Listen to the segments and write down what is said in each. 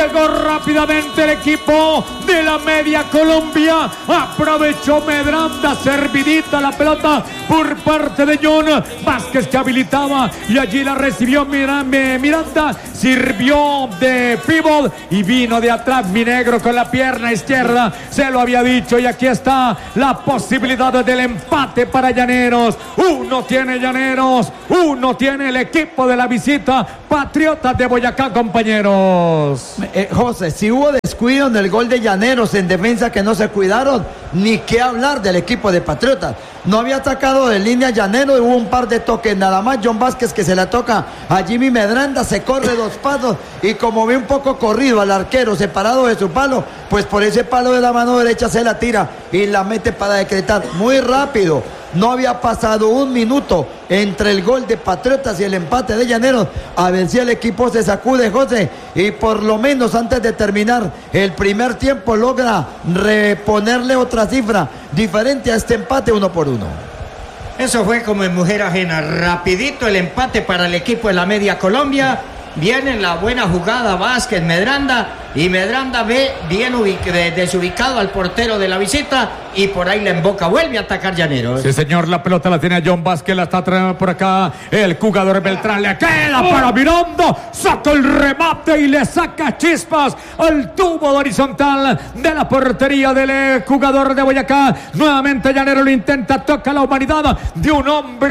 Llegó rápidamente el equipo de la Media Colombia. Aprovechó Medranda, servidita la pelota por parte de John Vázquez, que habilitaba, y allí la recibió Miranda, sirvió de pívot y vino de atrás mi negro con la pierna izquierda, se lo había dicho, y aquí está la posibilidad del empate para Llaneros. Uno tiene Llaneros, uno tiene el equipo de la visita Patriotas de Boyacá, compañeros. José, si hubo descuido en el gol de Llaneros en defensa, que no se cuidaron, ni qué hablar del equipo de Patriotas. No había atacado de línea Llaneros, hubo un par de toques nada más. John Vázquez, que se la toca a Jimmy Medranda, se corre 2 pasos y como ve un poco corrido al arquero separado de su palo, pues por ese palo de la mano derecha se la tira y la mete para decretar muy rápido. No había pasado 1 minuto entre el gol de Patriotas y el empate de Llaneros. A ver si el equipo se sacude, José, y por lo menos antes de terminar el primer tiempo logra reponerle otra cifra diferente a este empate 1-1. Eso fue como en mujer ajena. Rapidito el empate para el equipo de la Media Colombia. Viene la buena jugada Vázquez, Medranda, y Medranda ve bien desubicado al portero de la visita y por ahí la emboca, vuelve a atacar Llaneros. Sí, señor, la pelota la tiene John Vázquez, la está trayendo por acá el jugador Beltrán, le queda para Miranda, saca el remate y le saca chispas al tubo horizontal de la portería del jugador de Boyacá. Nuevamente Llaneros lo intenta, toca la humanidad de un hombre.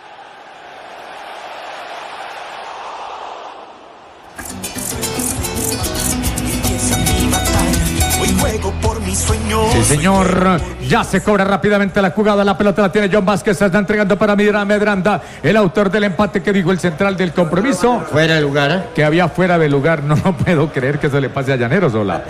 Sí, señor, ya se cobra rápidamente la jugada, la pelota la tiene John Vázquez, se está entregando para Medranda, el autor del empate, que dijo el central del compromiso. Fuera de lugar, ¿eh? Que había fuera de lugar, no puedo creer que eso le pase a Llaneros, Ola.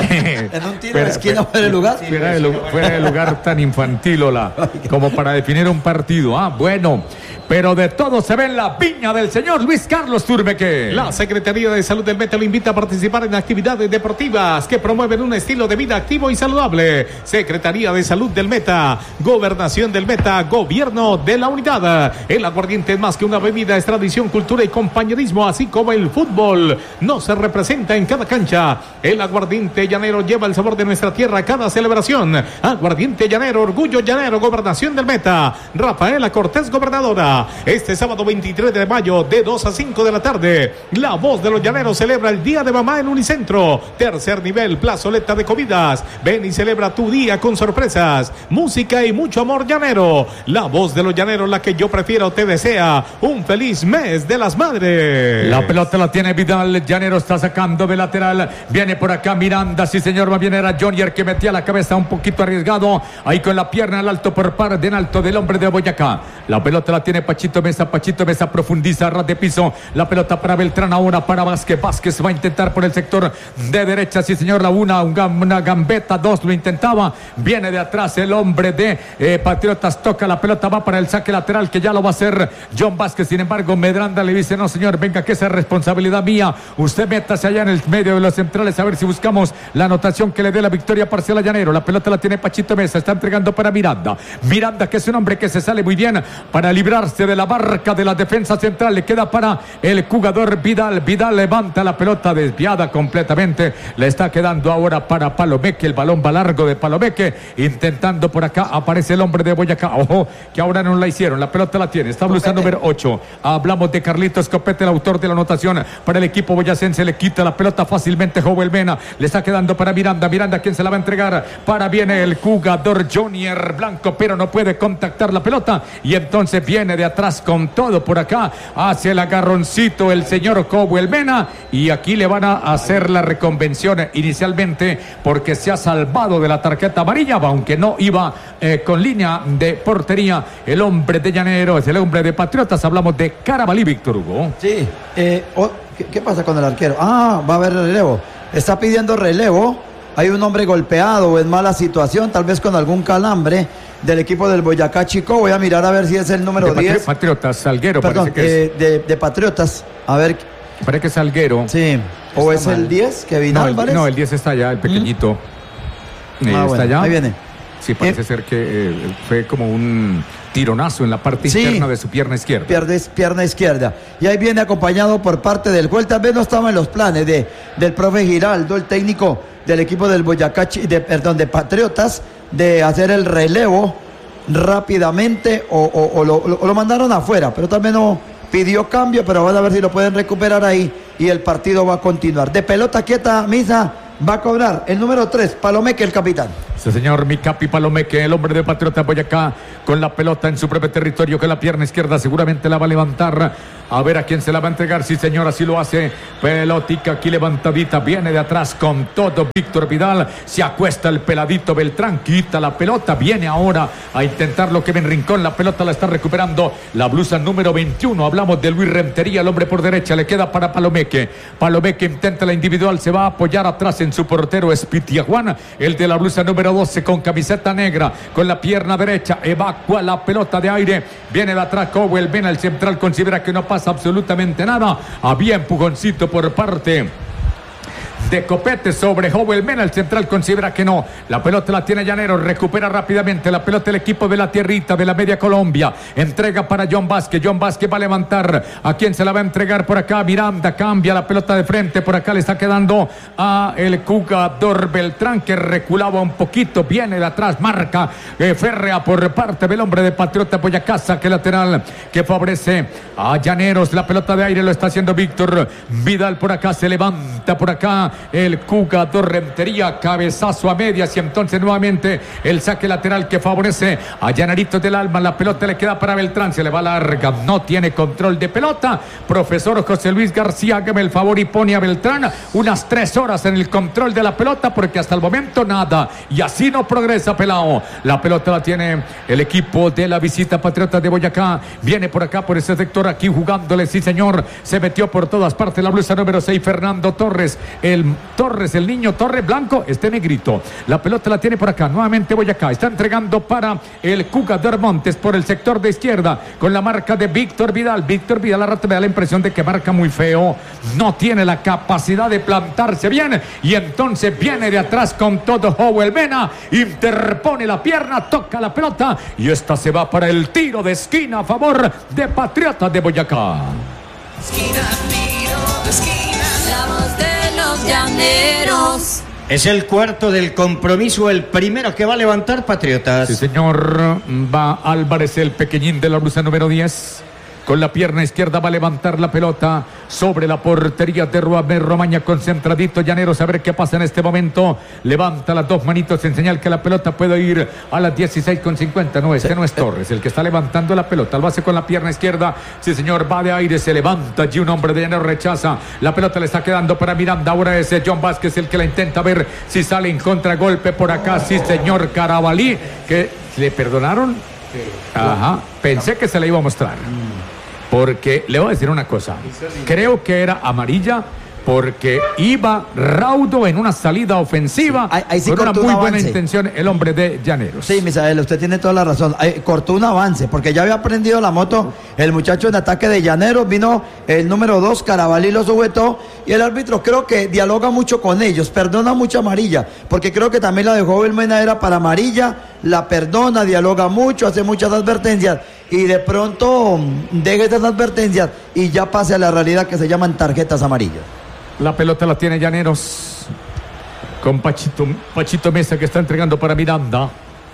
En un tiro de esquina fuera de lugar. Fuera de lugar tan infantil, Ola, como para definir un partido. Bueno, pero de todo se ve en la piña del señor Luis Carlos Turbeque. La Secretaría de Salud del Meta lo invita a participar en actividades deportivas que promueven un estilo de vida activo y saludable. Secretaría de Salud del Meta, Gobernación del Meta, Gobierno de la Unidad. El aguardiente es más que una bebida, es tradición, cultura y compañerismo, así como el fútbol. No se representa en cada cancha. El aguardiente llanero lleva el sabor de nuestra tierra a cada celebración. Aguardiente llanero, orgullo llanero, Gobernación del Meta. Rafaela Cortés, gobernadora. Este sábado 23 de mayo, de 2 a 5 de la tarde, La Voz de los Llaneros celebra el Día de Mamá en Unicentro. Tercer nivel, plazoleta de comidas. Ven y celebra tu día con sorpresas, música y mucho amor llanero. La Voz de los Llaneros, la que yo prefiero, te desea un feliz mes de las madres. La pelota la tiene Vidal, Llanero está sacando de lateral, viene por acá Miranda, sí señor, va bien, era Jonier que metía la cabeza un poquito arriesgado, ahí con la pierna al alto por par de en alto del hombre de Boyacá. La pelota la tiene Pachito Mesa profundiza, ras de piso, la pelota para Beltrán, ahora para Vázquez va a intentar por el sector de derecha, sí señor, una gambeta, 2 lo intentaba, viene de atrás el hombre de Patriotas, toca la pelota, va para el saque lateral que ya lo va a hacer John Vázquez. Sin embargo, Medranda le dice: no señor, venga, que esa es responsabilidad mía, usted métase allá en el medio de los centrales a ver si buscamos la anotación que le dé la victoria parcial a Llanero. La pelota la tiene Pachito Mesa, está entregando para Miranda, que es un hombre que se sale muy bien para librarse de la barca de la defensa central, le queda para el jugador Vidal levanta la pelota desviada completamente, le está quedando ahora para Palomeque, el balón va largo de Palomeque, intentando por acá, aparece el hombre de Boyacá, ojo, que ahora no la hicieron, la pelota la tiene, está blusa número 8, hablamos de Carlitos Copete, el autor de la anotación para el equipo boyacense, le quita la pelota fácilmente Joel Mena, le está quedando para Miranda, quien se la va a entregar, para viene el jugador Jonier Blanco, pero no puede contactar la pelota, y entonces viene de atrás con todo por acá, hace el agarroncito el señor Joel Mena, y aquí le van a hacer la reconvención inicialmente, porque se ha salvado de la tarjeta amarilla, aunque no iba con línea de portería el hombre de Llanero, es el hombre de Patriotas, hablamos de Carabalí, Víctor Hugo. Sí, ¿qué pasa con el arquero? Va a haber relevo, está pidiendo relevo, hay un hombre golpeado o en mala situación, tal vez con algún calambre del equipo del Boyacá Chico, voy a mirar a ver si es el número 10. Patriotas, Salguero, perdón, parece que es. De Patriotas, a ver. Parece que es Salguero. Sí, o es mal. El 10, Kevin Álvarez. No, el 10 está allá, el pequeñito. Está bueno, allá. Ahí viene. Sí, parece ser que fue como un tironazo en la parte interna de su pierna izquierda. Pierna izquierda. Y ahí viene acompañado por parte del juez. Tal vez no estaba en los planes del profe Giraldo, el técnico del equipo del Boyacá, de Patriotas, de hacer el relevo rápidamente o lo mandaron afuera, pero también no pidió cambio, pero van a ver si lo pueden recuperar ahí y el partido va a continuar. De pelota quieta, Misa, va a cobrar el número 3, Palomeque, el capitán. Sí, señor, mi capi Palomeque, el hombre de Patriota Boyacá, con la pelota en su propio territorio, con la pierna izquierda, seguramente la va a levantar. A ver a quién se la va a entregar. Sí, señor, así lo hace. Pelotica aquí levantadita, viene de atrás con todo Víctor Vidal. Se acuesta el peladito Beltrán, quita la pelota, viene ahora a intentar lo que ven Rincón. La pelota la está recuperando la blusa número 21. Hablamos de Luis Rentería, el hombre por derecha, le queda para Palomeque. Palomeque intenta la individual, se va a apoyar atrás en su portero Espitiajuan, el de la blusa número 12 con camiseta negra, con la pierna derecha, evacua la pelota de aire, viene de atrás Cowell Vena, el central considera que no pasa absolutamente nada, había empujoncito por parte de Copete sobre Howell Mena, el central considera que no, la pelota la tiene Llanero, recupera rápidamente la pelota el equipo de la tierrita de la media Colombia, entrega para John Vázquez va a levantar, a quién se la va a entregar por acá, Miranda cambia la pelota de frente, por acá le está quedando a el jugador Beltrán que reculaba un poquito, viene de atrás, marca férrea por parte del hombre de Patriota Boyacá, saque lateral que favorece a Llaneros, la pelota de aire lo está haciendo Víctor Vidal, por acá se levanta por acá el jugador Rentería, cabezazo a medias y entonces nuevamente el saque lateral que favorece a Llanarito del Alma, la pelota le queda para Beltrán, se le va larga, no tiene control de pelota, profesor José Luis García, hágame el favor y pone a Beltrán unas 3 horas en el control de la pelota porque hasta el momento nada, y así no progresa Pelao, la pelota la tiene el equipo de la visita Patriota de Boyacá, viene por acá por ese sector, aquí jugándole, sí señor, se metió por todas partes la blusa número 6, Fernando Torres, el niño Torres Blanco, este negrito, la pelota la tiene por acá, nuevamente Boyacá, está entregando para el jugador Montes por el sector de izquierda, con la marca de Víctor Vidal a rato me da la impresión de que marca muy feo, no tiene la capacidad de plantarse bien, y entonces viene de atrás con todo Howell Mena, interpone la pierna, toca la pelota, y esta se va para el tiro de esquina a favor de Patriota de Boyacá. Esquina, tiro de esquina, la voz de los llaneros. Es el cuarto del compromiso, el primero que va a levantar Patriotas. Sí, señor, va Álvarez, el pequeñín de la blusa número 10. Con la pierna izquierda va a levantar la pelota sobre la portería de Romaña, concentradito Llaneros, a ver qué pasa en este momento. Levanta las 2 manitos en señal que la pelota puede ir a las 16:50. No, este no es Torres, el que está levantando la pelota. Lo hace con la pierna izquierda. Sí, señor, va de aire, se levanta allí un hombre de Llaneros, rechaza. La pelota le está quedando para Miranda. Ahora es John Vázquez el que la intenta ver si sale en contragolpe por acá. Sí, señor, Carabalí, que le perdonaron. Ajá, pensé que se la iba a mostrar. Porque le voy a decir una cosa, creo que era amarilla porque iba raudo en una salida ofensiva, sí, ahí sí con una muy buena intención el hombre de Llaneros. Sí, Misael, usted tiene toda la razón, cortó un avance porque ya había prendido la moto el muchacho en ataque de Llaneros, vino el número 2, Carabalí lo sujetó y el árbitro creo que dialoga mucho con ellos, perdona mucha amarilla, porque creo que también la de Joven Mena era para amarilla, la perdona, dialoga mucho, hace muchas advertencias y de pronto deje esas advertencias y ya pase a la realidad que se llaman tarjetas amarillas. La pelota la tiene Llaneros con Pachito Mesa que está entregando para Miranda.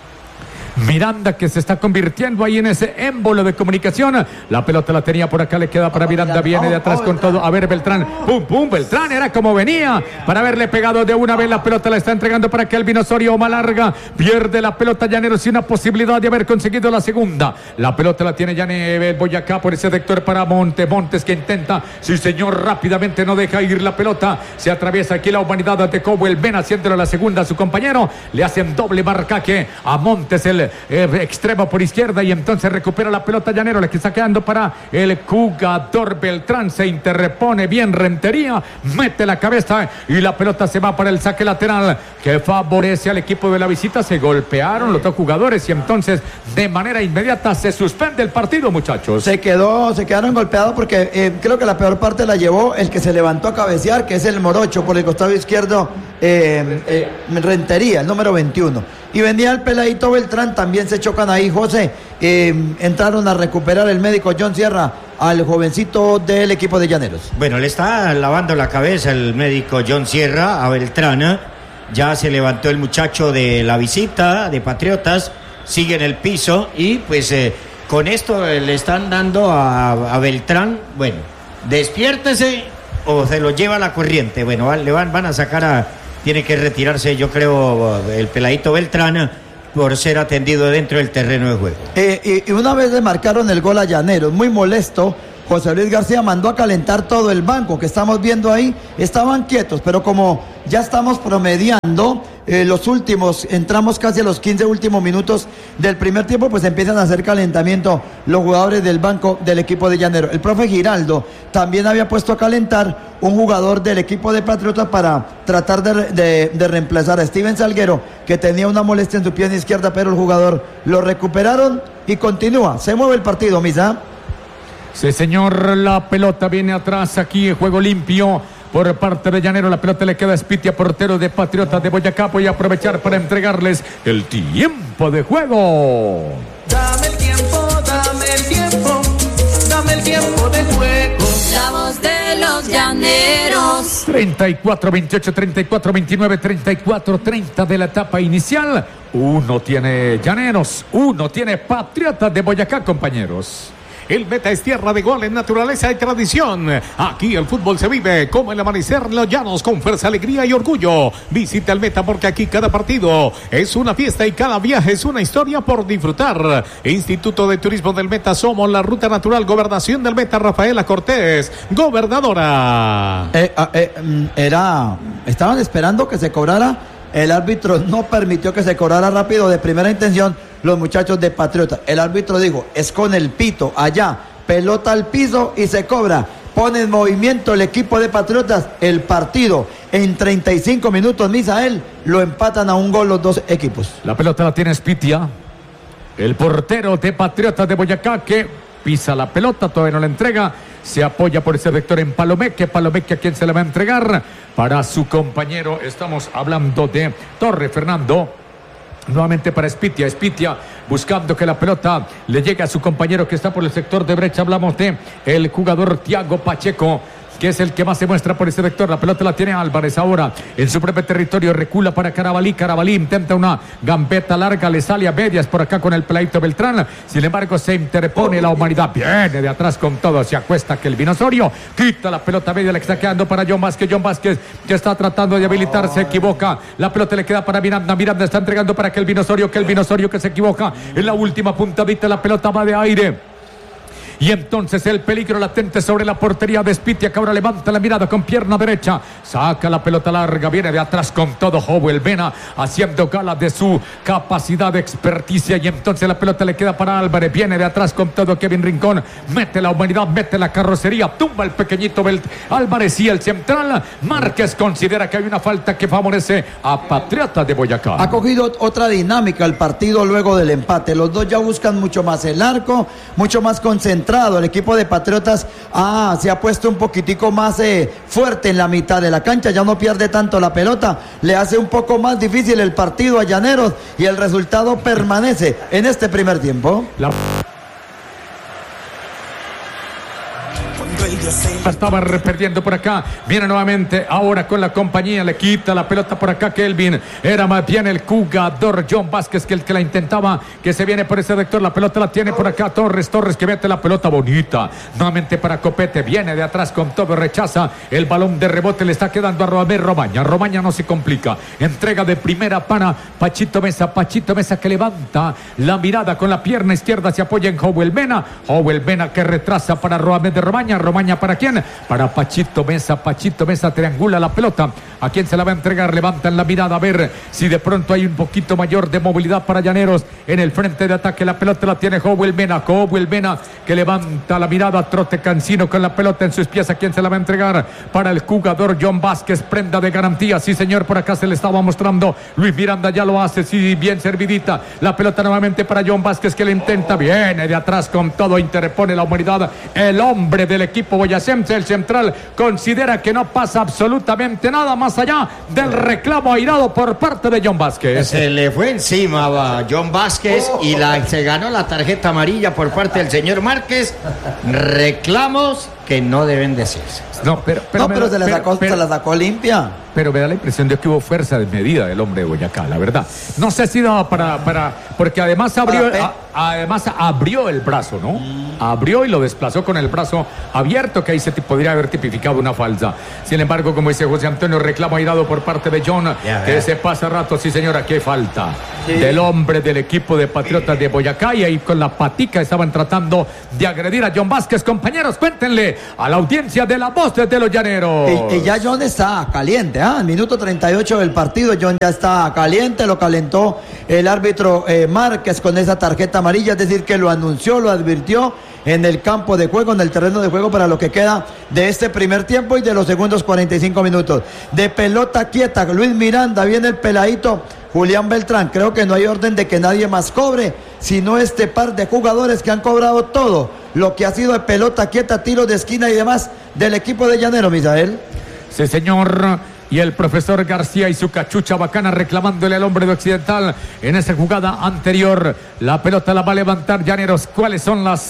Miranda que se está convirtiendo ahí en ese émbolo de comunicación. La pelota la tenía por acá, le queda para Miranda, viene de atrás con todo. A ver, Beltrán, pum, Beltrán era como venía para haberle pegado de una vez. La pelota la está entregando para Kelvin Osorio, más larga, pierde la pelota Llaneros y una posibilidad de haber conseguido la segunda. La pelota la tiene Llaneros, Boyacá por ese sector para Montes que intenta, sí señor, rápidamente no deja ir la pelota, se atraviesa aquí la humanidad de Cowell Vena haciéndole la segunda a su compañero, le hacen doble marcaje a Montes, el extremo por izquierda y entonces recupera la pelota Llaneros, le está quedando para el jugador Beltrán, se interpone bien Rentería, mete la cabeza y la pelota se va para el saque lateral que favorece al equipo de la visita. Se golpearon los 2 jugadores y entonces de manera inmediata se suspende el partido, muchachos. Se quedaron golpeados porque creo que la peor parte la llevó el que se levantó a cabecear, que es el morocho por el costado izquierdo, Rentería, el número 21. y venía el peladito Beltrán, también se chocan ahí, José. Entraron a recuperar el médico John Sierra al jovencito del equipo de Llaneros. Bueno, le está lavando la cabeza el médico John Sierra a Beltrán. Ya se levantó el muchacho de la visita de Patriotas, sigue en el piso y pues con esto le están dando a Beltrán, bueno, despiértese o se lo lleva la corriente. Bueno, van a sacar tiene que retirarse, yo creo, el peladito Beltrán por ser atendido dentro del terreno de juego. Y una vez le marcaron el gol a Llaneros, muy molesto. José Luis García mandó a calentar todo el banco que estamos viendo ahí. Estaban quietos, pero como ya estamos promediando los últimos, entramos casi a los 15 últimos minutos del primer tiempo, pues empiezan a hacer calentamiento los jugadores del banco del equipo de Llaneros. El profe Giraldo también había puesto a calentar un jugador del equipo de Patriotas para tratar de reemplazar a Steven Salguero, que tenía una molestia en su pierna izquierda, pero el jugador lo recuperaron y continúa. Se mueve el partido, Misa. Sí, señor, la pelota viene atrás aquí, juego limpio por parte de Llanero. La pelota le queda a Spitia, portero de Patriotas de Boyacá. Voy a aprovechar para entregarles el tiempo de juego. Dame el tiempo, dame el tiempo, dame el tiempo de juego. La voz de los llaneros. 34, 28, 34, 29, 34, 30 de la etapa inicial. Uno tiene Llaneros, uno tiene Patriotas de Boyacá, compañeros. El Meta es tierra de goles, naturaleza y tradición. Aquí el fútbol se vive como el amanecer en los llanos, con fuerza, alegría y orgullo. Visita el Meta porque aquí cada partido es una fiesta y cada viaje es una historia por disfrutar. Instituto de Turismo del Meta, somos la ruta natural. Gobernación del Meta, Rafaela Cortés, gobernadora. Estaban esperando que se cobrara. El árbitro no permitió que se cobrara rápido de primera intención los muchachos de Patriota. El árbitro dijo, es con el pito allá, pelota al piso y se cobra. Pone en movimiento el equipo de Patriotas. El partido en 35 minutos, Misael, lo empatan a un gol los dos equipos. La pelota la tiene Spitia, el portero de Patriotas de Boyacá, que pisa la pelota, todavía no la entrega. Se apoya por ese vector en Palomeque. Palomeque, ¿a quién se la va a entregar? Para su compañero. Estamos hablando de Torre Fernando. Nuevamente para Spitia. Spitia buscando que la pelota le llegue a su compañero que está por el sector de brecha. Hablamos de el jugador Tiago Pacheco, que es el que más se muestra por ese vector. La pelota la tiene Álvarez ahora en su propio territorio, recula para Carabalí. Carabalí intenta una gambeta larga, le sale a medias por acá con el peladito Beltrán. Sin embargo, se interpone la humanidad, viene de atrás con todo, se acuesta que el Vinosorio quita la pelota media, le está quedando para John Vázquez. John Vázquez, que está tratando de habilitar, se equivoca. La pelota le queda para Miranda. Miranda está entregando para que el Vinosorio que se equivoca en la última puntadita. La pelota va de aire. Y entonces el peligro latente sobre la portería de Spitia, que ahora levanta la mirada con pierna derecha, saca la pelota larga, viene de atrás con todo Joel Vena, haciendo gala de su capacidad de experticia. Y entonces la pelota le queda para Álvarez, viene de atrás con todo Kevin Rincón, mete la humanidad, mete la carrocería, tumba el pequeñito Álvarez. Y el central Márquez considera que hay una falta que favorece a Patriotas de Boyacá. Ha cogido otra dinámica el partido luego del empate. Los dos ya buscan mucho más el arco, mucho más concentrado. El equipo de Patriotas se ha puesto un poquitico más fuerte en la mitad de la cancha, ya no pierde tanto la pelota, le hace un poco más difícil el partido a Llaneros y el resultado permanece en este primer tiempo. Estaba perdiendo por acá, viene nuevamente ahora con la compañía, le quita la pelota por acá Kelvin, era más bien el jugador John Vázquez que el que la intentaba, que se viene por ese vector. La pelota la tiene por acá Torres que mete la pelota bonita, nuevamente para Copete, viene de atrás con todo, rechaza el balón de rebote, le está quedando a Romaña no se complica, entrega de primera para Pachito Mesa que levanta la mirada con la pierna izquierda, se apoya en Joel Vena que retrasa para Romaña, ¿para quién? Para Pachito Mesa triangula la pelota, ¿a quién se la va a entregar? Levantan la mirada a ver si de pronto hay un poquito mayor de movilidad para Llaneros en el frente de ataque. La pelota la tiene Joel Vena que levanta la mirada, Trote Cancino con la pelota en sus pies, ¿a quién se la va a entregar? Para el jugador John Vázquez, prenda de garantía, sí señor, por acá se le estaba mostrando Luis Miranda, ya lo hace, sí, bien servidita, la pelota nuevamente para John Vázquez que le intenta, viene de atrás con todo, interpone la humanidad, el hombre del equipo equipo boyacense. El central considera que no pasa absolutamente nada más allá del reclamo airado por parte de John Vázquez. Se le fue encima a John Vázquez y se ganó la tarjeta amarilla por parte del señor Márquez. Reclamos que no deben decirse. No, pero se la sacó limpia. Pero me da la impresión de que hubo fuerza de medida del hombre de Boyacá, la verdad. No sé si daba porque además abrió el brazo, ¿no? Abrió y lo desplazó con el brazo abierto, que ahí se podría haber tipificado una falsa. Sin embargo, como dice José Antonio, reclamo airado por parte de John, que se pasa rato, sí señora, aquí hay falta del hombre del equipo de Patriotas de Boyacá, y ahí con la patica estaban tratando de agredir a John Vázquez. Compañeros, cuéntenle a la audiencia de La Voz de los Llaneros. Y ya John está caliente, al minuto 38 del partido, John ya está caliente, lo calentó el árbitro Márquez con esa tarjeta amarilla, es decir, que lo anunció, lo advirtió en el campo de juego, en el terreno de juego para lo que queda de este primer tiempo y de los segundos 45 minutos. De pelota quieta, Luis Miranda, viene el peladito Julián Beltrán. Creo que no hay orden de que nadie más cobre, sino este par de jugadores que han cobrado todo lo que ha sido de pelota quieta, tiros de esquina y demás del equipo de Llanero, Misael. Sí, señor. Y el profesor García y su cachucha bacana reclamándole al hombre de Occidental en esa jugada anterior. La pelota la va a levantar Llaneros. ¿Cuáles son las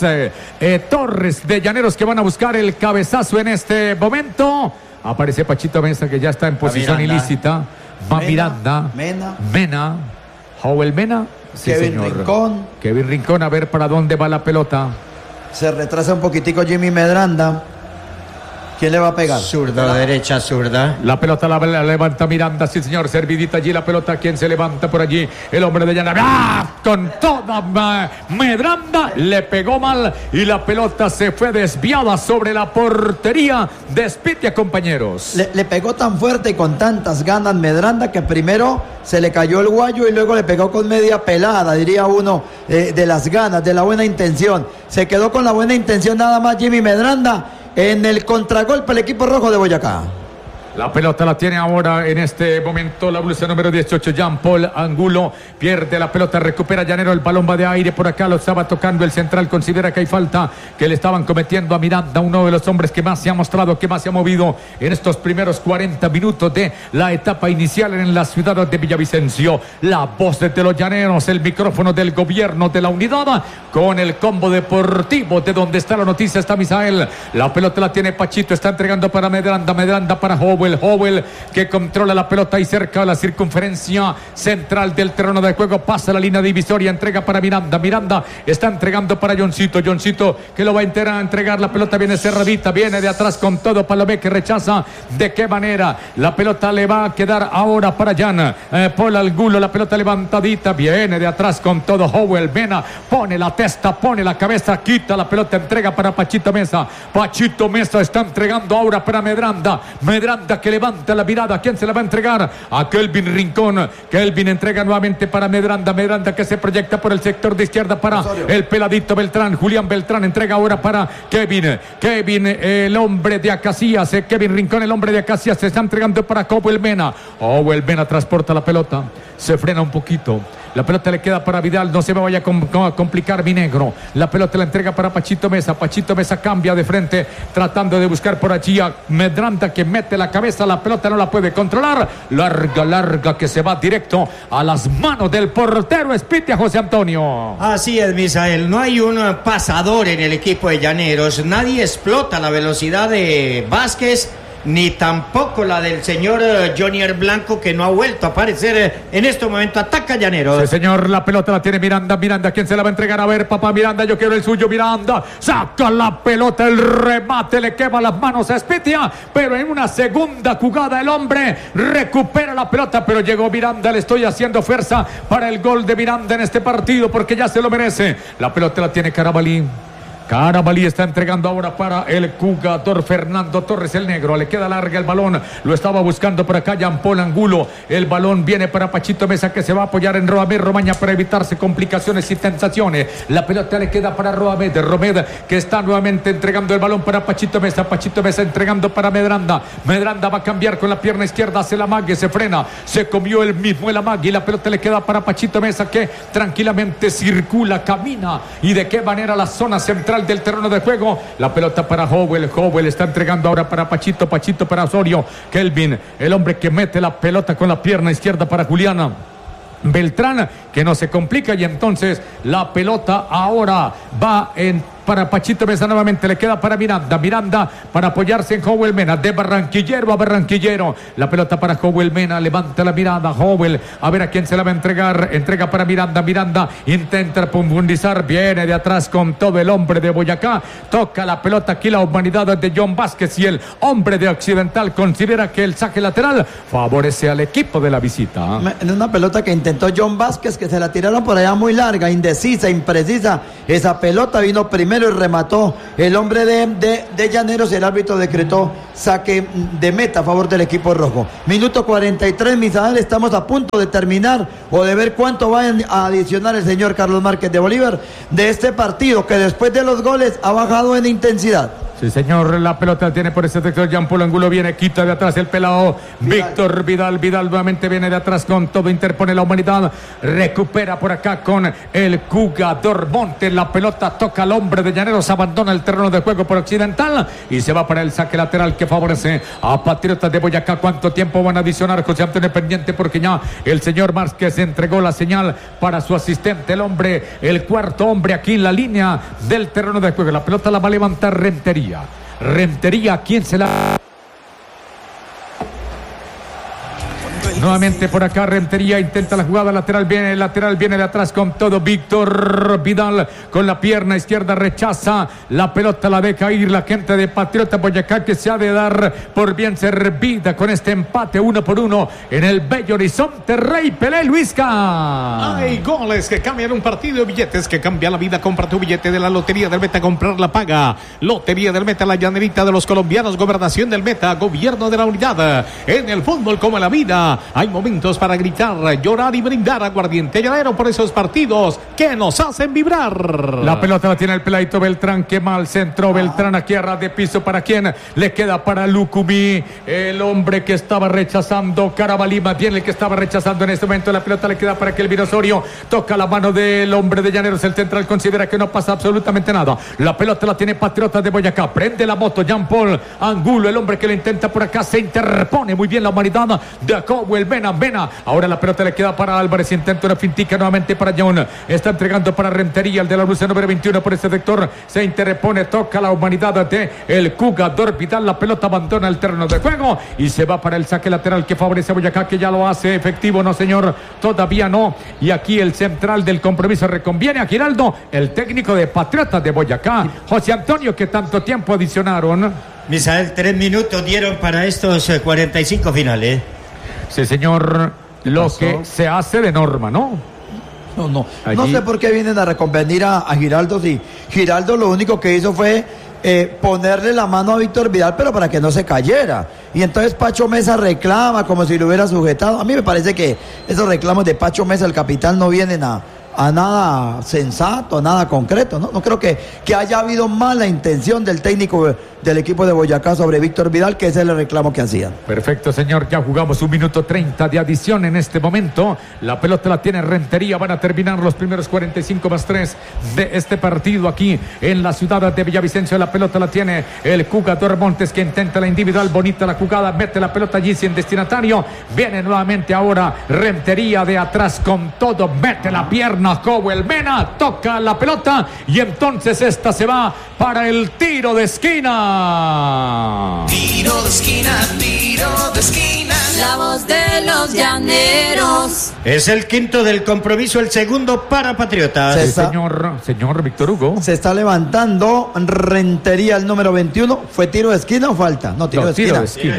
torres de Llaneros que van a buscar el cabezazo en este momento? Aparece Pachito Mesa, que ya está en posición ilícita. Va Miranda. Mena. Joel Mena. Sí, Kevin señor. Rincón. Kevin Rincón, a ver para dónde va la pelota. Se retrasa un poquitico Jimmy Medranda. ¿Quién le va a pegar? Zurda, derecha, zurda. La pelota la levanta Miranda, sí señor, servidita allí la pelota. ¿Quién se levanta por allí? El hombre de Llanero. ¡Ah! Con toda Medranda, le pegó mal y la pelota se fue desviada sobre la portería de Spitia, compañeros. Le pegó tan fuerte y con tantas ganas Medranda que primero se le cayó el guayo y luego le pegó con media pelada, diría uno, de las ganas, de la buena intención. Se quedó con la buena intención nada más Jimmy Medranda. En el contragolpe el equipo rojo de Boyacá. La pelota la tiene ahora en este momento la blusa número 18, Jean-Paul Angulo. Pierde la pelota, recupera Llanero, el balón va de aire por acá, lo estaba tocando el central, considera que hay falta que le estaban cometiendo a Miranda, uno de los hombres que más se ha mostrado, que más se ha movido en estos primeros 40 minutos de la etapa inicial en la ciudad de Villavicencio. La voz de los Llaneros, el micrófono del gobierno de la unidad, con el combo deportivo de donde está la noticia, está Misael. La pelota la tiene Pachito, está entregando para Medranda para Howell, que controla la pelota ahí cerca de la circunferencia central del terreno de juego, pasa la línea divisoria, entrega para Miranda está entregando para Johncito, que lo va a entregar, la pelota viene cerradita, viene de atrás con todo, Palomé que rechaza, ¿de qué manera? La pelota le va a quedar ahora para Jan, Paul Angulo, la pelota levantadita, viene de atrás con todo, Howell, Mena, pone la testa, pone la cabeza, quita la pelota, entrega para Pachito Mesa está entregando ahora para Medranda que levanta la mirada. ¿Quién se la va a entregar? A Kelvin Rincón. Kelvin entrega nuevamente para Medranda que se proyecta por el sector de izquierda para el peladito Beltrán. Julián Beltrán entrega ahora para Kevin, el hombre de Acacias. Kevin Rincón, el hombre de Acacias, se está entregando para Howell Mena. Transporta la pelota, se frena un poquito. La pelota le queda para Vidal, no se me vaya a complicar mi negro. La pelota la entrega para Pachito Mesa cambia de frente, tratando de buscar por allí a Medranda, que mete la cabeza, la pelota no la puede controlar. Larga que se va directo a las manos del portero Spitia, José Antonio. Así es, Misael, no hay un pasador en el equipo de Llaneros, nadie explota la velocidad de Vázquez, ni tampoco la del señor Jonier Blanco, que no ha vuelto a aparecer en este momento. Ataca Llaneros. Sí, señor, la pelota la tiene Miranda, ¿quién se la va a entregar? A ver, papá Miranda, yo quiero el suyo. Miranda saca la pelota, el remate le quema las manos a Spitia, pero en una segunda jugada el hombre recupera la pelota, pero llegó Miranda, le estoy haciendo fuerza para el gol de Miranda en este partido, porque ya se lo merece. La pelota la tiene Carabalí está entregando ahora para el jugador Fernando Torres, el negro. Le queda larga el balón, lo estaba buscando por acá Jean-Paul Angulo. El balón viene para Pachito Mesa, que se va a apoyar en Roamed Romaña para evitarse complicaciones y tentaciones. La pelota le queda para Roamed, que está nuevamente entregando el balón para Pachito Mesa entregando para Medranda va a cambiar con la pierna izquierda, hace la amague, se frena, se comió el mismo el amague y la pelota le queda para Pachito Mesa, que tranquilamente circula, camina, y de qué manera la zona central central del terreno de juego. La pelota para Howell. Howell está entregando ahora para Pachito. Pachito para Osorio. Kelvin, el hombre que mete la pelota con la pierna izquierda para Juliana Beltrán, que no se complica, y entonces la pelota ahora va para Pachito Mesa nuevamente, le queda para Miranda. Miranda para apoyarse en Howell Mena, de barranquillero a barranquillero. La pelota para Howell Mena, levanta la mirada Howell, a ver a quién se la va a entregar. Entrega para Miranda. Miranda intenta profundizar, viene de atrás con todo el hombre de Boyacá. Toca la pelota aquí la humanidad de John Vázquez, y el hombre de Occidental considera que el saque lateral favorece al equipo de la visita. En una pelota que intentó John Vázquez, que se la tiraron por allá muy larga, indecisa, imprecisa. Esa pelota vino primero y remató el hombre de Llaneros, y el árbitro decretó saque de meta a favor del equipo rojo. Minuto 43, Misael, estamos a punto de terminar o de ver cuánto va a adicionar el señor Carlos Márquez de Bolívar de este partido, que después de los goles ha bajado en intensidad. Sí, señor, la pelota tiene por ese sector Jean Paul Angulo, viene, quita de atrás el pelado Víctor Vidal. Vidal nuevamente viene de atrás con todo, interpone la humanidad, recupera por acá con el jugador Montes. La pelota toca al hombre de Llaneros, abandona el terreno de juego por Occidental y se va para el saque lateral que favorece a Patriotas de Boyacá. ¿Cuánto tiempo van a adicionar, José Antonio Pendiente? Porque ya el señor Márquez entregó la señal para su asistente, el hombre, el cuarto hombre aquí en la línea del terreno de juego. La pelota la va a levantar Rentería, ¿quién se la...? Nuevamente por acá Rentería intenta la jugada lateral, viene de atrás con todo Víctor Vidal con la pierna izquierda, rechaza la pelota, la deja ir la gente de Patriota Boyacá, que se ha de dar por bien servida con este empate 1-1 en el bello horizonte Rey Pelé. Luisca, hay goles que cambian un partido, billetes que cambian la vida. Compra tu billete de la Lotería del Meta, comprar la paga. Lotería del Meta, la llanerita de los colombianos, Gobernación del Meta, Gobierno de la Unidad. En el fútbol como en la vida hay momentos para gritar, llorar y brindar. Aguardiente Llanero por esos partidos que nos hacen vibrar. La pelota la tiene el peladito Beltrán, que mal centro Beltrán aquí a ras de piso. ¿Para quién? Le queda para Lucumí, el hombre que estaba rechazando. Carabalí, más bien el que estaba rechazando en este momento. La pelota le queda para Kelvin Osorio, toca la mano del hombre de Llaneros. El central considera que no pasa absolutamente nada. La pelota la tiene Patriotas de Boyacá, prende la moto Jean Paul Angulo, el hombre que le intenta por acá, se interpone muy bien la humanidad de Howell Mena. Ahora la pelota le queda para Álvarez, intenta una fintica nuevamente para John, está entregando para Rentería, el de la luce número 21 por ese sector, se interpone, toca la humanidad de el jugador Vidal. La pelota abandona el terreno de juego y se va para el saque lateral que favorece a Boyacá, que ya lo hace efectivo. No, señor, todavía no. Y aquí el central del compromiso reconviene a Giraldo, el técnico de Patriotas de Boyacá. José Antonio, que tanto tiempo adicionaron. Misael, 3 minutos dieron para estos 45 finales. Sí, señor, lo que se hace de norma, ¿no? No Allí... sé por qué vienen a reconvenir a Giraldo. Si Giraldo lo único que hizo fue ponerle la mano a Víctor Vidal, pero para que no se cayera. Y entonces Pacho Mesa reclama como si lo hubiera sujetado. A mí me parece que esos reclamos de Pacho Mesa, el capitán, no vienen a nada sensato, a nada concreto, ¿no? No creo que haya habido mala intención del técnico del equipo de Boyacá sobre Víctor Vidal, que ese es el reclamo que hacían. Perfecto, señor, ya jugamos 1 minuto 30 de adición en este momento. La pelota la tiene Rentería, van a terminar los primeros 45+3 de este partido aquí en la ciudad de Villavicencio. La pelota la tiene el jugador Montes, que intenta la individual, bonita la jugada, mete la pelota allí sin destinatario, viene nuevamente ahora Rentería de atrás con todo, mete la pierna Howell Mena, toca la pelota y entonces esta se va para el tiro de esquina. Tiro de esquina, tiro de esquina. La voz de los llaneros. Es el quinto del compromiso, el segundo para Patriotas. Sí, señor Víctor Hugo. Se está levantando Rentería, el número 21. ¿Fue tiro de esquina o falta? No, tiro de esquina.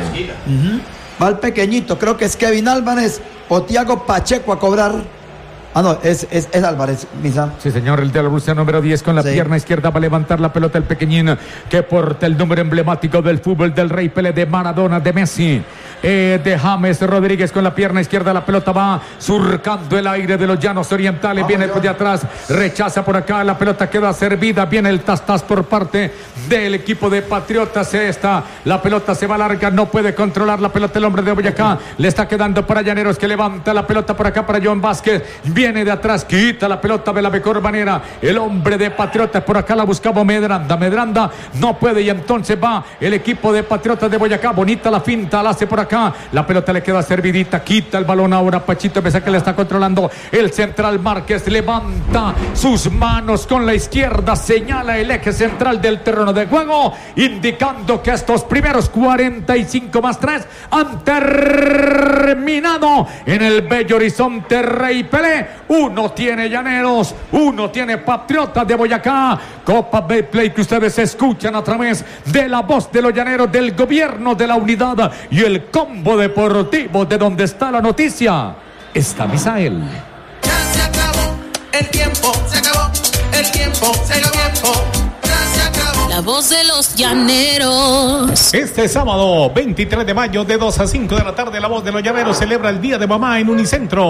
Va el pequeñito, creo que es Kevin Álvarez o Tiago Pacheco a cobrar. Ah, no, es Álvarez, Misa. Sí, señor, el de la Rusia número 10 con la pierna izquierda va a levantar la pelota el pequeñín que porta el número emblemático del fútbol del Rey Pelé, de Maradona, de Messi, de James Rodríguez con la pierna izquierda. La pelota va surcando el aire de los llanos orientales, viene por de atrás, rechaza por acá, la pelota queda servida, viene el tas por parte del equipo de Patriotas. La pelota se va larga, no puede controlar la pelota el hombre de Boyacá, le está quedando para Llaneros, que levanta la pelota por acá para John Vázquez, viene viene de atrás, quita la pelota de la mejor manera. El hombre de Patriotas, por acá la buscaba Medranda. Medranda no puede y entonces va el equipo de Patriotas de Boyacá. Bonita la finta, la hace por acá. La pelota le queda servidita, quita el balón ahora Pachito, pese a que le está controlando el central Márquez. Levanta sus manos con la izquierda, señala el eje central del terreno de juego, indicando que estos primeros 45 más 3 han terminado en el bello horizonte Rey Pelé. Uno tiene Llaneros, uno tiene Patriotas de Boyacá. Copa Betplay que ustedes escuchan a través de la voz de los llaneros, del gobierno de la unidad y el combo deportivo de donde está la noticia. Está Misael. Ya se acabó el tiempo, se acabó el tiempo, se acabó el tiempo. La voz de los llaneros. Este sábado 23 de mayo de 2 a 5 de la tarde, la voz de los llaneros celebra el Día de Mamá en Unicentro.